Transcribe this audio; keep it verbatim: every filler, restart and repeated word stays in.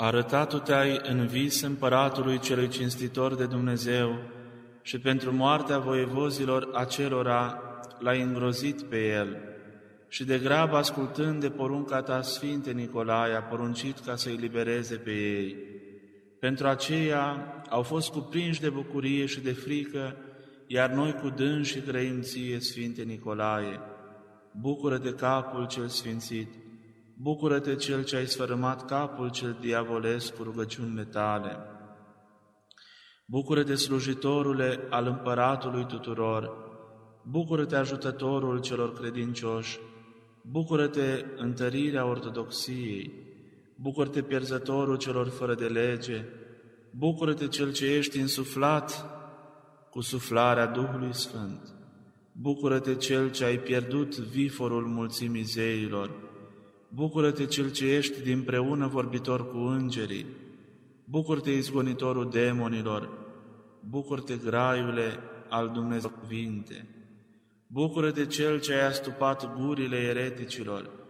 Arătat-o te-ai în vis împăratului celui cinstitor de Dumnezeu și pentru moartea voievozilor acelora l-ai îngrozit pe el. Și de grabă, ascultând de porunca ta, Sfinte Nicolae, a poruncit ca să-i libereze pe ei. Pentru aceea au fost cuprinși de bucurie și de frică, iar noi cu dânsi grăim ție, Sfinte Nicolae. Bucură-te, capul cel sfințit! Bucură-te, cel ce ai sfărâmat capul cel diavolesc cu rugăciunile tale! Bucură-te, slujitorule al împăratului tuturor! Bucură-te, ajutătorul celor credincioși! Bucură-te, întărirea ortodoxiei! Bucură-te, pierzătorul celor fără de lege! Bucură-te, cel ce ești insuflat cu suflarea Duhului Sfânt! Bucură-te, cel ce ai pierdut viforul mulțimii zeilor! Bucură-te, cel ce ești dinpreună vorbitor cu îngerii! Bucură-te, izgonitorul demonilor! Bucură-te, graiule al Dumnezeu cuvinte! Bucură-te, cel ce ai astupat gurile ereticilor!